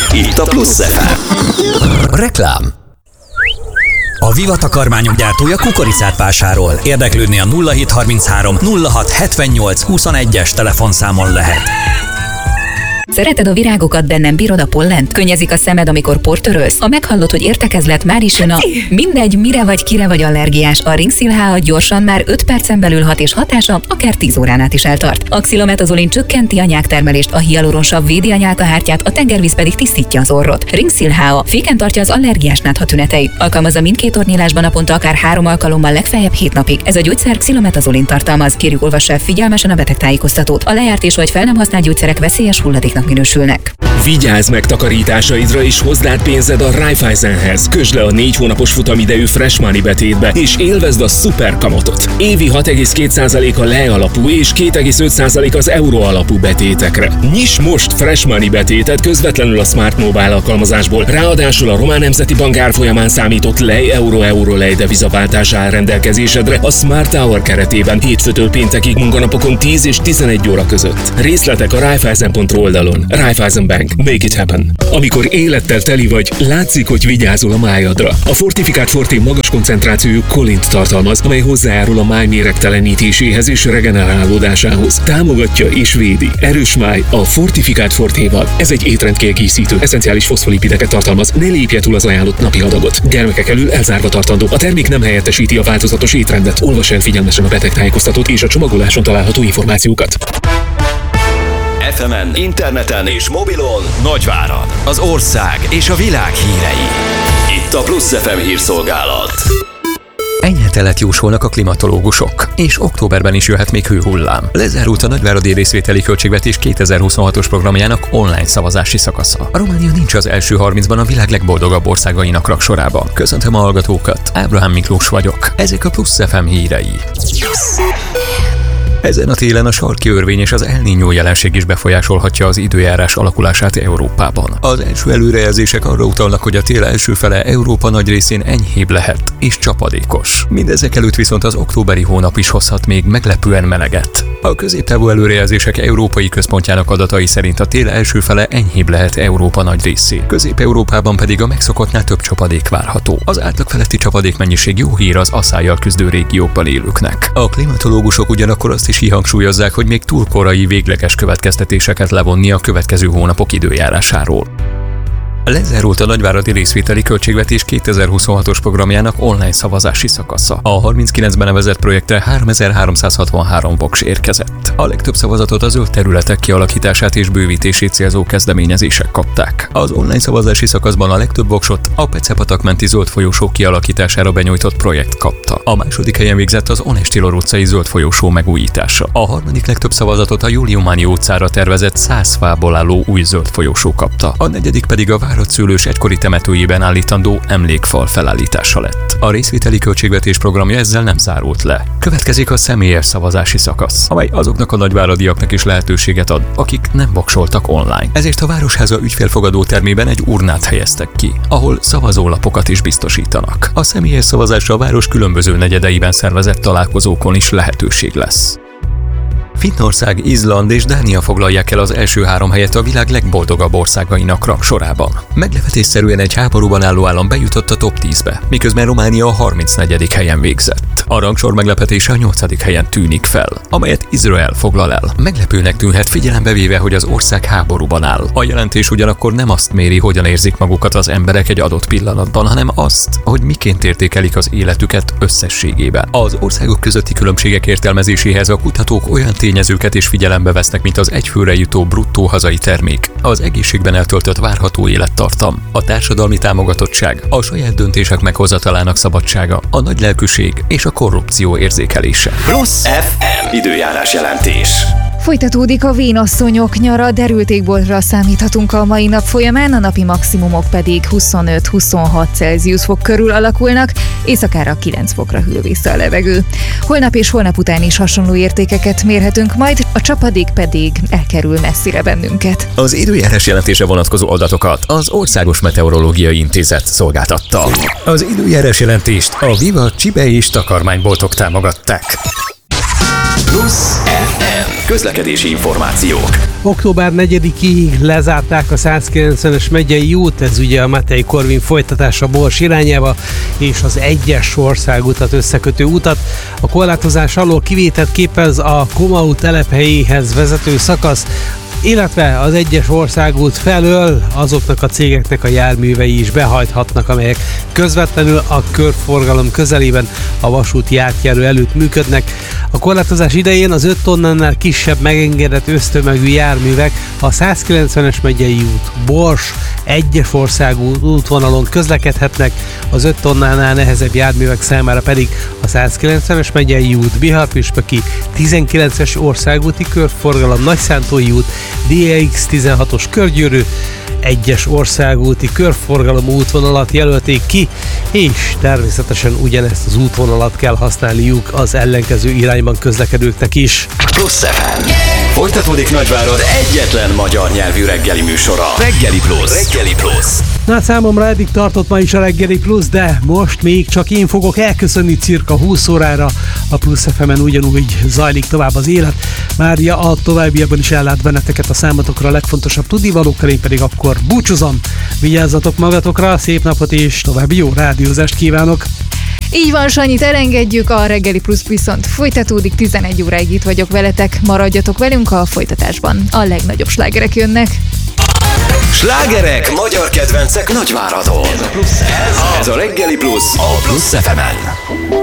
Itt a Plusz FM. Reklám. A Viva takarmányok gyártója kukoricát vásárol. Érdeklődni a 0733 06 78 21-es telefonszámon lehet. Szereted a virágokat, de nem bírod a pollent? Könnyezik a szemed, amikor portörölsz? Ha meghallod, hogy értekezlet, már is jön a... Mindegy, mire vagy, kire vagy allergiás. A Ringsil H gyorsan már 5 percen belül hat, és hatása akár 10 órán át is eltart. A xilometazoline csökkenti a nyáktermelést, a hialuronsav védi a nyálkahártyát, a tengervíz pedig tisztítja az orrot. Ringsil H féken tartja az allergiás nátha tüneteit. Alkalmazza mindkét orrnyílásban naponta akár 3 alkalommal, legfeljebb 7 napig. Ez a gyógyszer xilometazoline tartalmaz. Kérjük, olvassa el figyelmesen a betegtájékoztatót. A lejárt és vagy fel nem használt gyógyszerek veszélyes hulladéknak minősülnek. Vigyázz meg takarításaidra és hozd át pénzed a Raiffeisenhez. Kösd le a 4 hónapos futamidejű Fresh Money betétbe, és élvezd a szuper kamatot. Évi 6,2% a lei alapú és 2,5% az euró alapú betétekre. Nyiss most Fresh Money betétet közvetlenül a Smart Mobile alkalmazásból. Ráadásul a Román Nemzeti Bank árfolyamán számított lei euró lei devizaváltás áll rendelkezésedre a Smart Hour keretében hétfőtől péntekig munkanapokon 10 és 11 óra között. Részletek a Raiffeisen.ro oldalon. Raiffeisen Bank. Make it happen. Amikor élettel teli vagy, látszik, hogy vigyázol a májadra. A Fortifikált Forté magas koncentrációjú kolint tartalmaz, amely hozzájárul a máj méregtelenítéséhez és regenerálódásához. Támogatja és védi. Erős máj a Fortifikált Fortéval. Ez egy étrendkiegészítő, eszenciális foszfolipideket tartalmaz. Ne lépje túl az ajánlott napi adagot. Gyermekek elől elzárva tartandó. A termék nem helyettesíti a változatos étrendet. Olvasd el figyelmesen a betegtájékoztatót és a csomagoláson található információkat. FM-en, interneten és mobilon Nagyvárad, az ország és a világ hírei. Itt a Plusz FM hírszolgálat. Enyhe telet jósolnak a klimatológusok, és októberben is jöhet még hőhullám. Lezárult a nagyváradi részvételi költségvetés 2026-os programjának online szavazási szakasza. A Románia nincs az első 30-ban a világ legboldogabb országainak raksorában. Köszöntöm a hallgatókat, Ábrahám Miklós vagyok. Ezek a Plusz FM hírei. Ezen a télen a sarki örvény és az El Niño jelenség is befolyásolhatja az időjárás alakulását Európában. Az első előrejelzések arra utalnak, hogy a tél első fele Európa nagy részén enyhébb lehet és csapadékos. Mindezek előtt viszont az októberi hónap is hozhat még meglepően meleget. A középtávú előrejelzések Európai Központjának adatai szerint a tél első fele enyhébb lehet Európa nagy részén. Közép-Európában pedig a megszokottnál több csapadék várható. Az átlag feletti csapadékmennyiség jó hír az aszályjal küzdő régiókban élőknek. A klimatológusok ugyanakkor azt is kihangsúlyozzák, hogy még túl korai végleges következtetéseket levonni a következő hónapok időjárásáról. Lezárult a nagyváradi részvételi költségvetés 2026-os programjának online szavazási szakasza. A 39 nevezett projektre 3363 voks érkezett. A legtöbb szavazatot a zöld területek kialakítását és bővítését célzó kezdeményezések kapták. Az online szavazási szakaszban a legtöbb voksot a Pecepatak menti zöld folyosó kialakítására benyújtott projekt kapta. A második helyen végzett az Onestilor utcai zöld folyosó megújítása. A harmadik legtöbb szavazatot a Juliumani utcára tervezett 100 fából álló új zöld folyosó kapta. A negyedik pedig a Várad-Szőlős egykori temetőjében állítandó emlékfal felállítása lett. A részvételi költségvetés programja ezzel nem zárult le. Következik a személyes szavazási szakasz, amely azoknak a nagyváradiaknak is lehetőséget ad, akik nem voksoltak online. Ezért a Városháza ügyfélfogadó termében egy urnát helyeztek ki, ahol szavazólapokat is biztosítanak. A személyes szavazásra a város különböző negyedeiben szervezett találkozókon is lehetőség lesz. Finnország, Izland és Dánia foglalják el az első 3 helyet a világ legboldogabb országainak rangsorában. Meglepetésszerűen egy háborúban álló állam bejutott a top 10-be, miközben Románia a 34. helyen végzett. A rangsor meglepetése a 8. helyen tűnik fel, amelyet Izrael foglal el. Meglepőnek tűnhet, figyelembe véve, hogy az ország háborúban áll. A jelentés ugyanakkor nem azt méri, hogyan érzik magukat az emberek egy adott pillanatban, hanem azt, hogy miként értékelik az életüket összességében. Az országok közötti különbségek értelmezéséhez a kutatók olyan tényezőket is figyelembe vesznek, mint az egyfőre jutó bruttó hazai termék, az egészségben eltöltött várható élettartam, a társadalmi támogatottság, a saját döntések meghozatalának szabadsága, a nagylelkűség és a korrupció érzékelése. Plusz FM időjárás jelentés. Folytatódik a vénasszonyok nyara, derült égboltra számíthatunk a mai nap folyamán, a napi maximumok pedig 25-26 Celsius fok körül alakulnak, éjszakára 9 fokra hűl vissza a levegő. Holnap és holnap után is hasonló értékeket mérhetünk majd, a csapadék pedig elkerül messzire bennünket. Az időjárás jelentése vonatkozó adatokat az Országos Meteorológiai Intézet szolgáltatta. Az időjárás jelentést a Viva csibe és takarmányboltok támogatták. Plusz FM. Közlekedési információk. Október 4-ig lezárták a 190-es megyei út, ez ugye a Matei Korvin folytatása Bors irányába, és az 1-es országutat összekötő utat. A korlátozás alól kivételt képez a Komau telephelyéhez vezető szakasz, illetve az 1-es országút felől azoknak a cégeknek a járművei is behajthatnak, amelyek közvetlenül a körforgalom közelében a vasúti átjáró előtt működnek. A korlátozás idején az 5 tonnánál kisebb megengedett össztömegű járművek a 190-es megyei út Bors 1-es országú útvonalon közlekedhetnek, az 5 tonnánál nehezebb járművek számára pedig a 190-es megyei út Bihar-Püspöki 19-es országúti körforgalom Nagyszántói út DX 16-os körgyűrű 1-es országúti körforgalom útvonalat jelölték ki, és természetesen ugyanezt az útvonalat kell használniuk az ellenkező irányban közlekedőknek is. Plusz FM. Folytatódik Nagyvárad egyetlen magyar nyelvű reggeli műsora. Reggeli Plusz. Reggeli Plusz. Na, számomra eddig tartott ma is a Reggeli Plusz, de most még csak én fogok elköszönni cirka 20 órára. A Plusz FM-en ugyanúgy zajlik tovább az élet. Mária a továbbiakban is ellát benneteket a számotokra a legfontosabb tudnivalókkal, én pedig akkor búcsúzom. Vigyázzatok magatokra, szép napot és további jó rádiózást kívánok! Így van, Sanyit elengedjük, a Reggeli Plusz viszont folytatódik, 11 óráig itt vagyok veletek, maradjatok velünk a folytatásban. A legnagyobb slágerek jönnek. Slágerek, magyar kedvencek Nagyváradon. Ez a Reggeli Plusz a Plusz FM-en.